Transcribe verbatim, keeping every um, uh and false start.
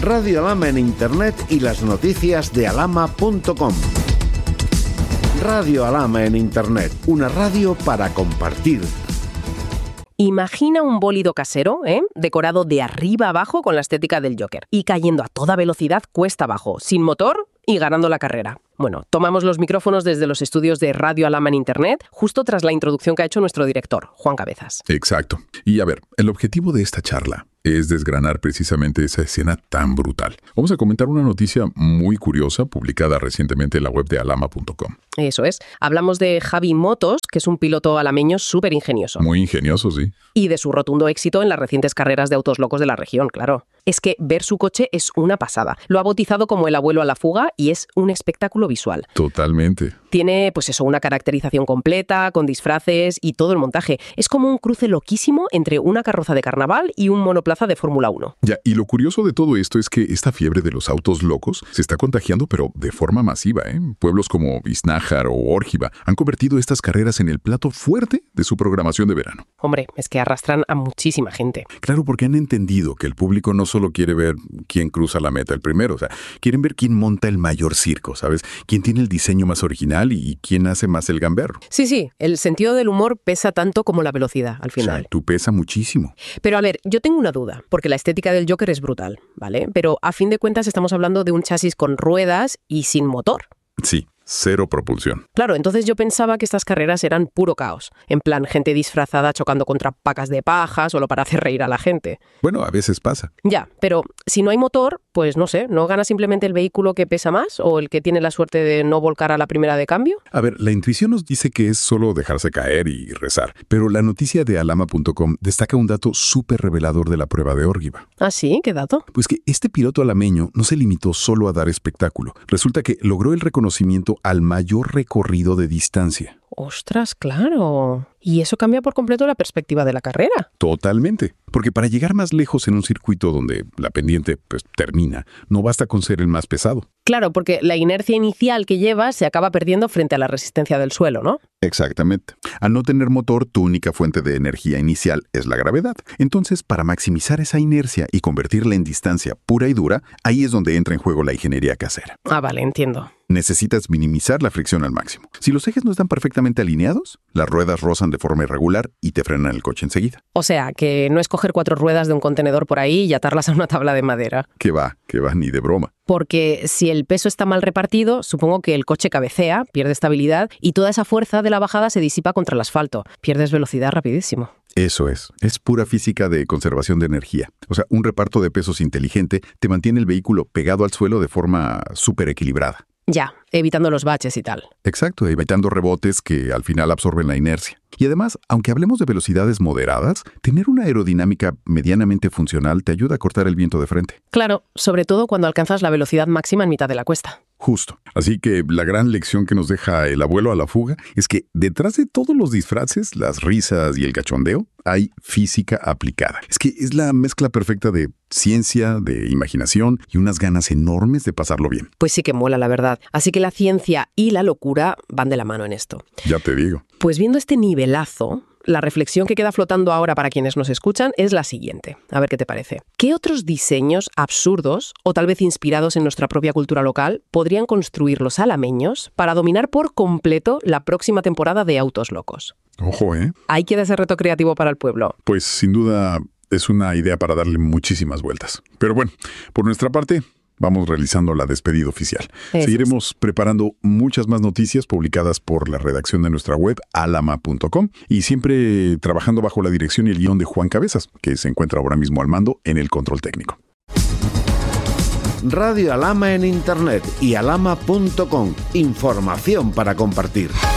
Radio Alhama en Internet y las noticias de alhama punto com. Radio Alhama en Internet, una radio para compartir. Imagina un bólido casero, ¿eh? decorado de arriba abajo con la estética del Joker y cayendo a toda velocidad cuesta abajo, sin motor y ganando la carrera. Bueno, tomamos los micrófonos desde los estudios de Radio Alhama en Internet, justo tras la introducción que ha hecho nuestro director, Juan Cabezas. Exacto. Y a ver, el objetivo de esta charla es desgranar precisamente esa escena tan brutal. Vamos a comentar una noticia muy curiosa publicada recientemente en la web de alhama punto com. Eso es. Hablamos de Javi Motos, que es un piloto alameño súper ingenioso. Muy ingenioso, sí. Y de su rotundo éxito en las recientes carreras de autos locos de la región, claro. Es que ver su coche es una pasada. Lo ha bautizado como el abuelo a la fuga y es un espectáculo visual. Totalmente. Tiene, pues eso, una caracterización completa, con disfraces y todo el montaje. Es como un cruce loquísimo entre una carroza de carnaval y un monoplaza de Fórmula uno. Ya, y lo curioso de todo esto es que esta fiebre de los autos locos se está contagiando, pero de forma masiva, ¿eh? Pueblos como Iznájar o Órgiva han convertido estas carreras en el plato fuerte de su programación de verano. Hombre, es que arrastran a muchísima gente. Claro, porque han entendido que el público no solo quiere ver quién cruza la meta el primero, o sea, quieren ver quién monta el mayor circo, ¿sabes? Quién tiene el diseño más original y quién hace más el gamberro. Sí, sí, el sentido del humor pesa tanto como la velocidad, al final. O sea, tú pesa muchísimo. Pero a ver, yo tengo una duda, porque la estética del Joker es brutal, ¿vale? Pero a fin de cuentas estamos hablando de un chasis con ruedas y sin motor. Sí. Cero propulsión. Claro, entonces yo pensaba que estas carreras eran puro caos. En plan, gente disfrazada chocando contra pacas de paja solo para hacer reír a la gente. Bueno, a veces pasa. Ya, pero si no hay motor, pues no sé, ¿no gana simplemente el vehículo que pesa más o el que tiene la suerte de no volcar a la primera de cambio? A ver, la intuición nos dice que es solo dejarse caer y rezar. Pero la noticia de alhama punto com destaca un dato súper revelador de la prueba de Órgiva. ¿Ah, sí? ¿Qué dato? Pues que este piloto alameño no se limitó solo a dar espectáculo. Resulta que logró el reconocimiento al mayor recorrido de distancia. ¡Ostras, claro! ¿Y eso cambia por completo la perspectiva de la carrera? Totalmente. Porque para llegar más lejos en un circuito donde la pendiente pues, termina, no basta con ser el más pesado. Claro, porque la inercia inicial que llevas se acaba perdiendo frente a la resistencia del suelo, ¿no? Exactamente. Al no tener motor, tu única fuente de energía inicial es la gravedad. Entonces, para maximizar esa inercia y convertirla en distancia pura y dura, ahí es donde entra en juego la ingeniería casera. Ah, vale, entiendo. Necesitas minimizar la fricción al máximo. Si los ejes no están perfectamente alineados, las ruedas rozan de forma irregular y te frenan el coche enseguida. O sea, que no es coger cuatro ruedas de un contenedor por ahí y atarlas a una tabla de madera. Que va, que va, ni de broma. Porque si el peso está mal repartido, supongo que el coche cabecea, pierde estabilidad y toda esa fuerza de la bajada se disipa contra el asfalto. Pierdes velocidad rapidísimo. Eso es. Es pura física de conservación de energía. O sea, un reparto de pesos inteligente te mantiene el vehículo pegado al suelo de forma súper equilibrada. Ya, evitando los baches y tal. Exacto, evitando rebotes que al final absorben la inercia. Y además, aunque hablemos de velocidades moderadas, tener una aerodinámica medianamente funcional te ayuda a cortar el viento de frente. Claro, sobre todo cuando alcanzas la velocidad máxima en mitad de la cuesta. Justo. Así que la gran lección que nos deja el abuelo a la fuga es que detrás de todos los disfraces, las risas y el cachondeo, hay física aplicada. Es que es la mezcla perfecta de ciencia, de imaginación y unas ganas enormes de pasarlo bien. Pues sí que mola, la verdad. Así que la ciencia y la locura van de la mano en esto. Ya te digo. Pues viendo este nivelazo, la reflexión que queda flotando ahora para quienes nos escuchan es la siguiente. A ver qué te parece. ¿Qué otros diseños absurdos, o tal vez inspirados en nuestra propia cultura local, podrían construir los alameños para dominar por completo la próxima temporada de Autos Locos? Ojo, ¿eh? Ahí queda ese reto creativo para el pueblo. Pues sin duda es una idea para darle muchísimas vueltas. Pero bueno, por nuestra parte, vamos realizando la despedida oficial. Eso Seguiremos es. preparando muchas más noticias publicadas por la redacción de nuestra web, alhama punto com, y siempre trabajando bajo la dirección y el guión de Juan Cabezas, que se encuentra ahora mismo al mando en el control técnico. Radio Alhama en Internet y alhama punto com. Información para compartir.